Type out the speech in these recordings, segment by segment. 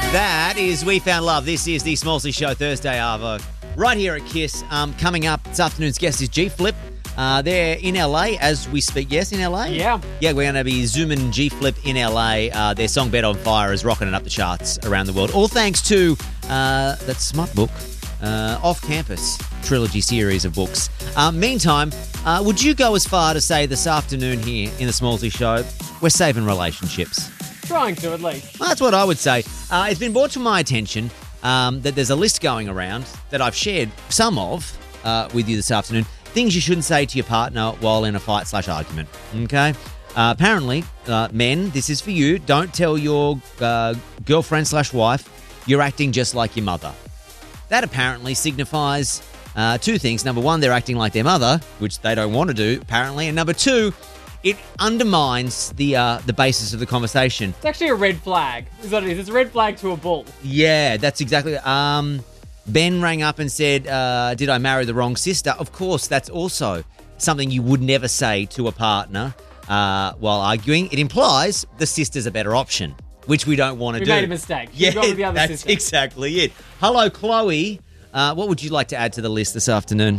That is We Found Love. This is the Smallsy Show Thursday, Arvo. Right here at KISS. Coming up, this afternoon's guest is G-Flip. They're in LA as we speak. Yes, in LA? Yeah. Yeah, we're going to be zooming G-Flip in LA. Their song Bed on Fire is rocking it up the charts around the world. All thanks to that smart book, Off Campus trilogy series of books. Meantime, would you go as far to say this afternoon here in the Smallsy Show, we're saving relationships? Trying to, at least. Well, that's what I would say. It's been brought to my attention that there's a list going around that I've shared some of with you this afternoon. Things you shouldn't say to your partner while in a fight/argument. Okay? Apparently, men, this is for you. Don't tell your girlfriend/wife you're acting just like your mother. That apparently signifies two things. Number one, they're acting like their mother, which they don't want to do, apparently. And number two, it undermines the basis of the conversation. It's actually a red flag, is what it is. It's a red flag to a bull. Yeah, that's exactly. Ben rang up and said, did I marry the wrong sister? Of course, that's also something you would never say to a partner while arguing. It implies the sister's a better option, which we don't want to do. We made a mistake. Yeah, Go with the other that's sister. exactly it. Hello, Chloe. What would you like to add to the list this afternoon?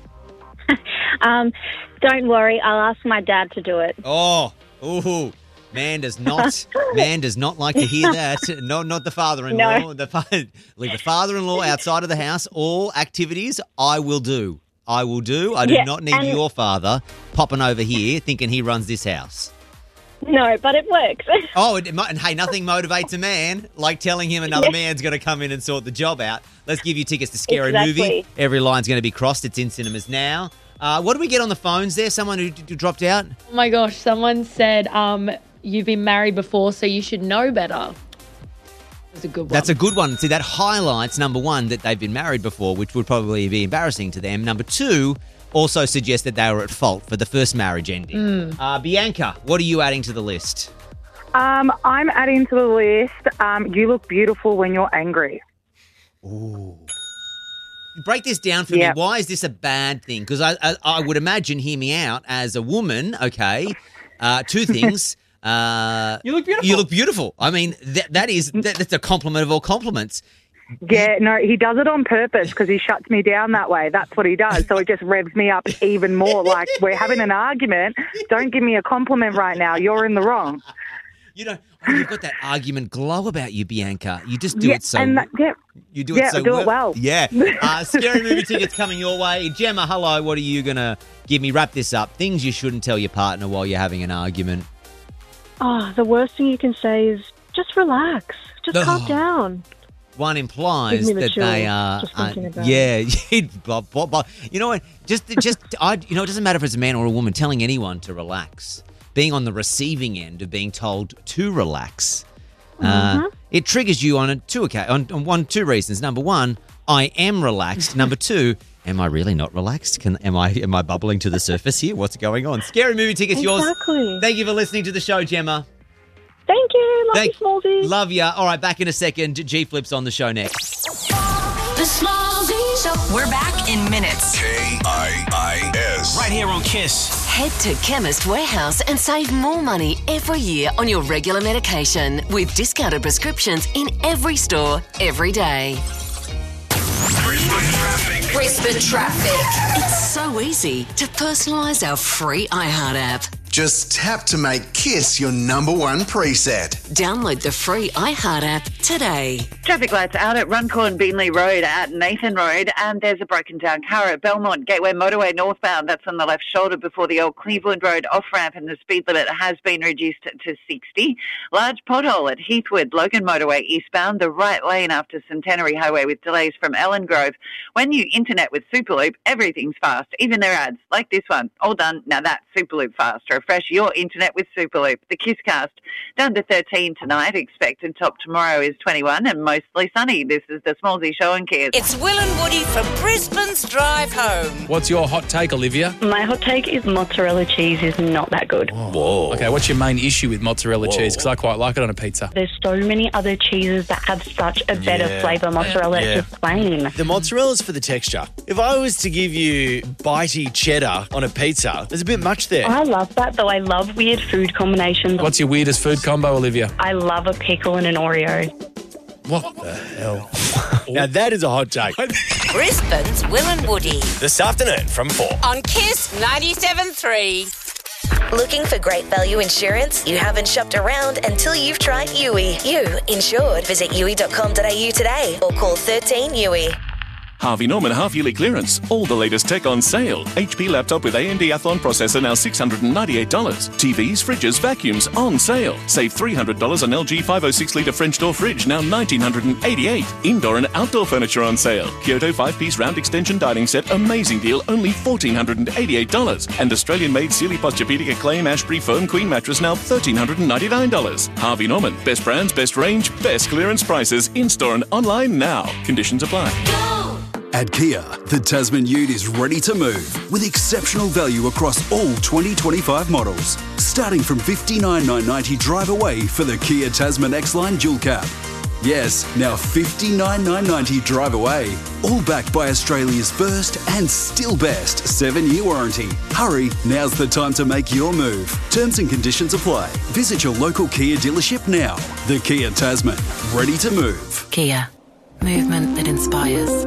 Don't worry, I'll ask my dad to do it. Oh, ooh. Man does not like to hear that. No, not the father-in-law. No. Leave the father-in-law outside of the house. All activities I will do. I do not need your father popping over here thinking he runs this house. No, but it works. Oh, and hey, nothing motivates a man like telling him another man's going to come in and sort the job out. Let's give you tickets to Scary Movie. Every line's going to be crossed. It's in cinemas now. What do we get on the phones there? Someone who dropped out? Oh my gosh, someone said you've been married before, so you should know better. That's a good one. That's a good one. See, that highlights, number one, that they've been married before, which would probably be embarrassing to them. Number two, also suggests that they were at fault for the first marriage ending. Bianca, what are you adding to the list? I'm adding to the list, you look beautiful when you're angry. Ooh. Break this down for me. Why is this a bad thing? Because I would imagine, hear me out, as a woman, okay, two things. You look beautiful. You look beautiful. I mean, that's a compliment of all compliments. Yeah, no, he does it on purpose because he shuts me down that way. That's what he does. So it just revs me up even more. Like, we're having an argument. Don't give me a compliment right now. You're in the wrong. You know, you've got that argument glow about you, Bianca. You just do it so you do it so do it well. Yeah. Scary Movie tickets coming your way. Gemma, hello. What are you going to give me? Wrap this up. Things you shouldn't tell your partner while you're having an argument. Oh, the worst thing you can say is just relax. Just calm down. One implies that they are. You know what? It doesn't matter if it's a man or a woman. Telling anyone to relax, being on the receiving end of being told to relax, it triggers you on two reasons. Number one, I am relaxed. Number two, am I really not relaxed? Am I bubbling to the surface here? What's going on? Scary Movie tickets, yours. Thank you for listening to the show, Gemma. Thank you. Love you, Smallsy. Love ya. All right, back in a second. G-Flip's on the show next. The Smallsy Show. We're back in minutes. KIIS. Right here on KISS. Head to Chemist Warehouse and save more money every year on your regular medication with discounted prescriptions in every store, every day. Brisbane traffic. It's so easy to personalise our free iHeart app. Just tap to make KISS your number one preset. Download the free iHeart app today. Traffic lights out at Runcorn Beanley Road at Nathan Road, and there's a broken down car at Belmont Gateway Motorway northbound. That's on the left shoulder before the old Cleveland Road off-ramp, and the speed limit has been reduced to 60. Large pothole at Heathwood Logan Motorway eastbound, the right lane after Centenary Highway with delays from Ellen Grove. When you internet with Superloop, everything's fast, even their ads, like this one. All done. Now that's Superloop fast. Refresh your internet with Superloop. The KISScast down to 13 tonight. Expected top tomorrow is 21 and mostly sunny. This is the Smallsy Show on KISS. It's Will and Woody from Brisbane's Drive Home. What's your hot take, Olivia? My hot take is mozzarella cheese is not that good. Whoa. Okay, what's your main issue with mozzarella cheese? Because I quite like it on a pizza. There's so many other cheeses that have such a better flavour. Mozzarella is just plain. The mozzarella's for the texture. If I was to give you bitey cheddar on a pizza, there's a bit much there. I love that, though. I love weird food combinations. What's your weirdest food combo, Olivia? I love a pickle and an Oreo. What the hell? Now that is a hot take. Brisbane's Will and Woody This afternoon from 4. on Kiss 97.3. Looking for great value insurance? You haven't shopped around until you've tried Yui. You insured. Visit yui.com.au today or call 13 Yui. Harvey Norman half-yearly clearance. All the latest tech on sale. HP laptop with AMD Athlon processor now $698. TVs, fridges, vacuums on sale. Save $300 on LG 506-litre French door fridge now $1,988. Indoor and outdoor furniture on sale. Kyoto 5-piece round extension dining set, amazing deal, only $1,488. And Australian-made Sealy Posturepedic Acclaim Ashbury foam queen mattress now $1,399. Harvey Norman, best brands, best range, best clearance prices. In-store and online now. Conditions apply. At Kia, the Tasman Ute is ready to move with exceptional value across all 2025 models. Starting from $59,990 drive away for the Kia Tasman X-Line Dual Cab. Yes, now $59,990 drive away. All backed by Australia's first and still best 7-year warranty. Hurry, now's the time to make your move. Terms and conditions apply. Visit your local Kia dealership now. The Kia Tasman, ready to move. Kia, movement that inspires.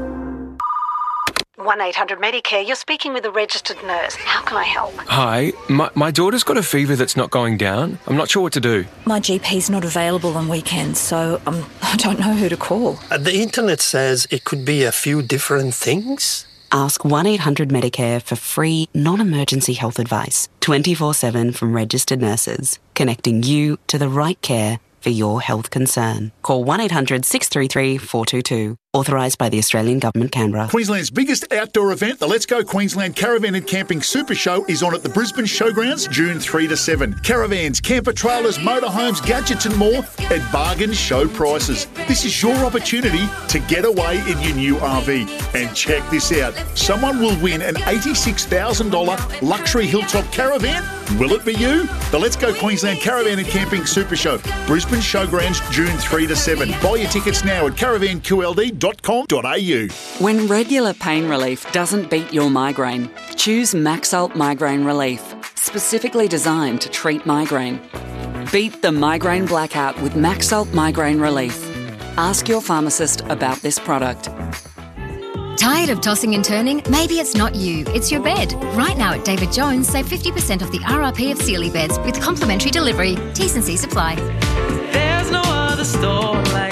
1-800-Medicare, you're speaking with a registered nurse. How can I help? Hi, my daughter's got a fever that's not going down. I'm not sure what to do. My GP's not available on weekends, so I don't know who to call. The internet says it could be a few different things. Ask 1-800-Medicare for free, non-emergency health advice, 24/7 from registered nurses, connecting you to the right care for your health concern. Call 1-800-633-422. Authorised by the Australian Government, Canberra. Queensland's biggest outdoor event, the Let's Go Queensland Caravan and Camping Super Show, is on at the Brisbane Showgrounds, June 3 to 7. Caravans, camper trailers, motorhomes, gadgets and more at bargain show prices. This is your opportunity to get away in your new RV. And check this out. Someone will win an $86,000 luxury hilltop caravan. Will it be you? The Let's Go Queensland Caravan and Camping Super Show, Brisbane Showgrounds, June 3 to 7. Buy your tickets now at caravanqld.com.au. When regular pain relief doesn't beat your migraine, choose Maxalt Migraine Relief, specifically designed to treat migraine. Beat the migraine blackout with Maxalt Migraine Relief. Ask your pharmacist about this product. Tired of tossing and turning? Maybe it's not you, it's your bed. Right now at David Jones, save 50% off the RRP of Sealy beds with complimentary delivery. T's and C's apply. There's no other store like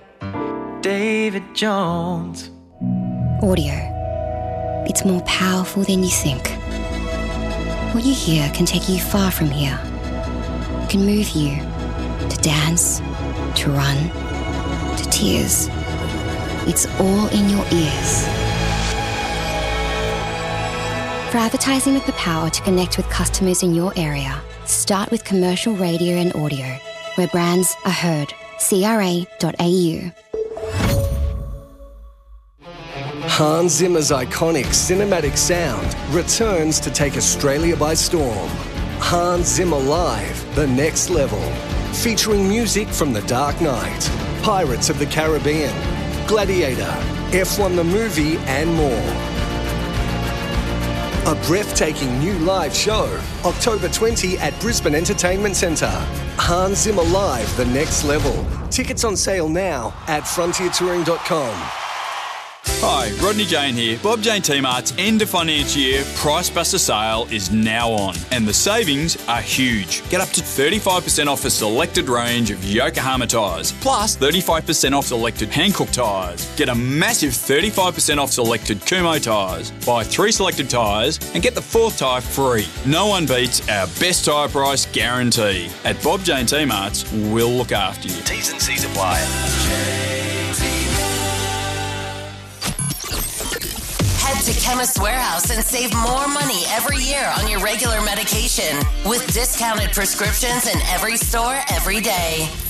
David Jones. Audio. It's more powerful than you think. What you hear can take you far from here. It can move you to dance, to run, to tears. It's all in your ears. For advertising with the power to connect with customers in your area, start with commercial radio and audio, where brands are heard. CRA.au. Hans Zimmer's iconic cinematic sound returns to take Australia by storm. Hans Zimmer Live, The Next Level. Featuring music from The Dark Knight, Pirates of the Caribbean, Gladiator, F1 the Movie, and more. A breathtaking new live show, October 20 at Brisbane Entertainment Centre. Hans Zimmer Live, The Next Level. Tickets on sale now at frontiertouring.com. Hi, Rodney Jane here. Bob Jane T-Mart's end of financial year Price Buster sale is now on, and the savings are huge. Get up to 35% off a selected range of Yokohama tyres, plus 35% off selected Hankook tyres. Get a massive 35% off selected Kumho tyres. Buy 3 selected tyres and get the 4th tyre free. No one beats our best tyre price guarantee. At Bob Jane T-Mart's, we'll look after you. T's and C's apply. Head to Chemist Warehouse and save more money every year on your regular medication with discounted prescriptions in every store every day.